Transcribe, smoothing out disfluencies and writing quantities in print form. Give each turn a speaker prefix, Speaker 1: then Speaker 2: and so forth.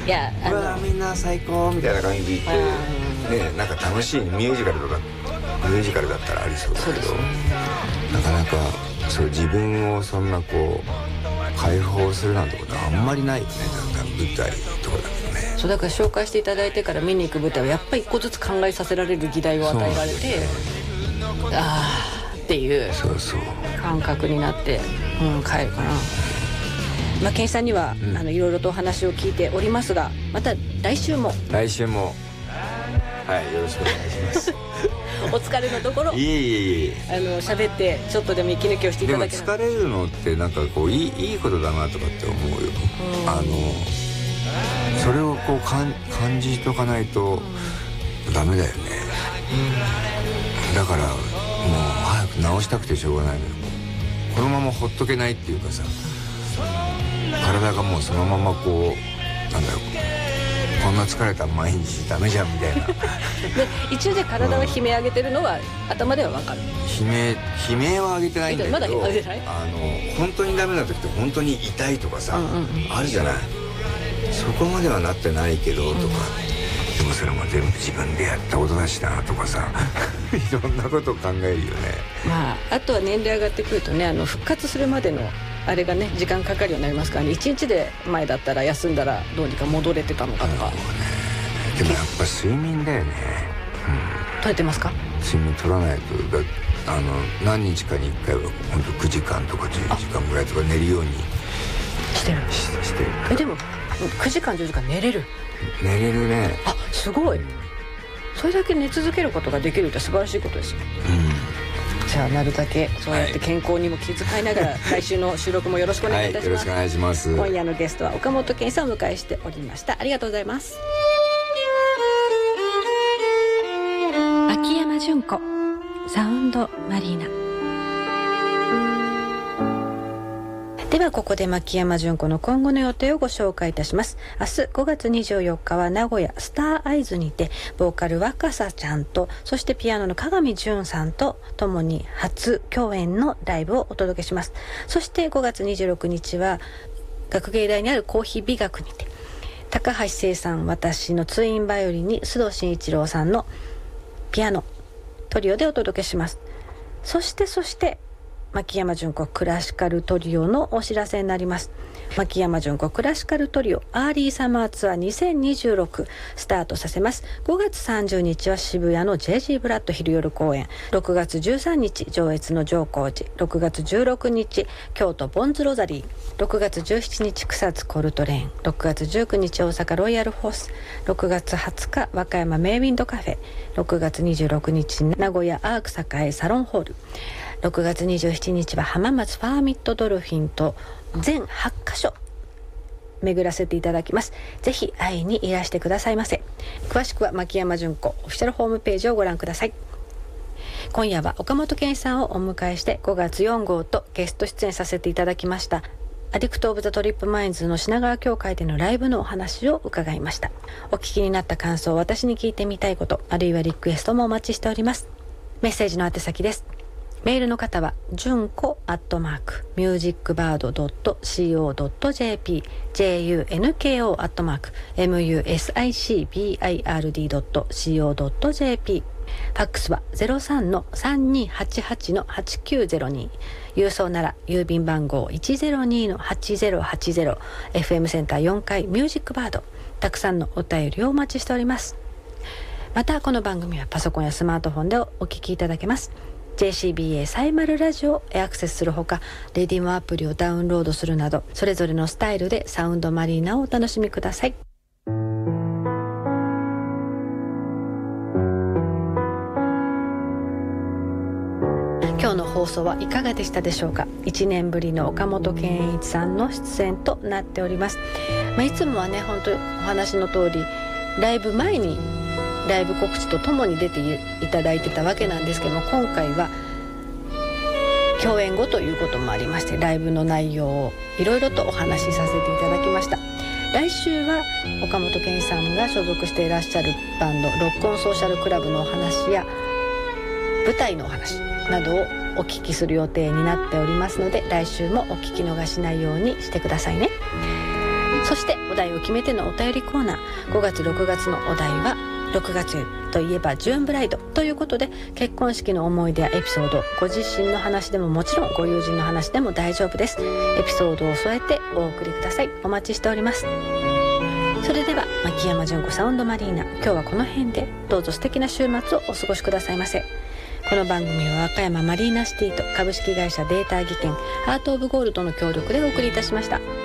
Speaker 1: いや
Speaker 2: みんな最高みたいな感じで言ってね、なんか楽しいミュージカルだったらありそうだけど、なかなかそう自分をそんなこう解放するなんてことはあんまりないよね。なんか舞台とかだとね。
Speaker 1: そうだから紹介していただいてから見に行く舞台はやっぱり一個ずつ考えさせられる議題を与えられて、あーっていう感覚になって帰るかな。ケンさんにはいろいろとお話を聞いておりますが、また来週も
Speaker 2: はいよろしくお願いします
Speaker 1: お疲れのところ
Speaker 2: いえ
Speaker 1: 喋ってちょっとでも息抜きをしていただけ
Speaker 2: でも疲れるのってなんかこういいことだなとかって思うよ。それをこう感じとかないとダメだよね。だからもう早く直したくてしょうがないのよ。このままほっとけないっていうかさ、体がもうそのままこうなんだろう、こんな疲れた毎日ダメじゃんみたいなで
Speaker 1: 一応で体は悲鳴上げてるのは、頭では分かる。
Speaker 2: 悲鳴は上げてないんだけど、
Speaker 1: まだ上げてない？
Speaker 2: 本当にダメな時って本当に痛いとかさ、あるじゃない。そこまではなってないけどとか、でもそれも全部自分でやったことだしなとかさいろんなことを考えるよね。
Speaker 1: あとは年齢上がってくるとね、復活するまでのあれがね時間かかるようになりますからね。1日で前だったら休んだらどうにか戻れてたのかとか、
Speaker 2: でもやっぱ睡眠だよね。
Speaker 1: 取れてますか？
Speaker 2: 睡眠取らないと何日かに1回は本当9時間とか10時間ぐらいとか寝るように
Speaker 1: してる。でも9時間10時間寝れるね。すごい。それだけ寝続けることができるって素晴らしいことですよ。じゃあなるだけそうやって健康にも気遣いながら、来週の収録もよろしくお願いいたします。
Speaker 2: よろしくお願いします。
Speaker 1: 今夜のゲストは岡本健さんをお迎えしておりました。ありがとうございます。秋山純子サウンドマリーナ。ではここで牧山純子の今後の予定をご紹介いたします。明日5月24日は名古屋スターアイズにてボーカル若狭ちゃんと、そしてピアノの鏡純さんと共に初共演のライブをお届けします。そして5月26日は学芸大にあるコーヒー美学にて高橋聖さん、私のツインバイオリンに須藤慎一郎さんのピアノトリオでお届けします。そして牧山純子クラシカルトリオのお知らせになります。牧山純子クラシカルトリオアーリーサマーツアー2026スタートさせます。5月30日は渋谷の JG ブラッド昼夜公演、6月13日上越の上高寺、6月16日京都ボンズロザリー、6月17日草津コルトレーン、6月19日大阪ロイヤルホース、6月20日和歌山メイウィンドカフェ、6月26日名古屋アーク栄サロンホール、6月27日は浜松ファーミットドルフィンと全8カ所巡らせていただきます。ぜひ会いにいらしてくださいませ。詳しくは牧山純子オフィシャルホームページをご覧ください。今夜は岡本健さんをお迎えして5月4号とゲスト出演させていただきましたアディクト・オブ・ザ・トリップ・マインズの品川教会でのライブのお話を伺いました。お聞きになった感想、私に聞いてみたいこと、あるいはリクエストもお待ちしております。メッセージの宛先です。メールの方は純子@musicbird.co.jp junko@musicbird.co.jp ファックスは 03-3288-8902 郵送なら郵便番号 102-8080 FM センター4階ミュージックバード。たくさんのお便りをお待ちしております。またこの番組はパソコンやスマートフォンでお聞きいただけます。JCBA サイマルラジオへアクセスするほか、レディモアプリをダウンロードするなど、それぞれのスタイルでサウンドマリーナをお楽しみください。今日の放送はいかがでしたでしょうか。1年ぶりの岡本健一さんの出演となっております。いつもはね、本当にお話の通りライブ前にライブ告知とともに出ていただいてたわけなんですけども、今回は共演後ということもありまして、ライブの内容をいろいろとお話しさせていただきました。来週は岡本健さんが所属していらっしゃるバンドロックオンソーシャルクラブのお話や舞台のお話などをお聞きする予定になっておりますので、来週もお聞き逃しないようにしてくださいね。そそしてお題を決めてのお便りコーナー、5月6月のお題は6月といえばジューンブライドということで、結婚式の思い出やエピソード、ご自身の話でももちろんご友人の話でも大丈夫です。エピソードを添えてお送りください。お待ちしております。それでは牧山純子サウンドマリーナ、今日はこの辺で。どうぞ素敵な週末をお過ごしくださいませ。この番組は和歌山マリーナシティと株式会社データ技研ハートオブゴールドの協力でお送りいたしました。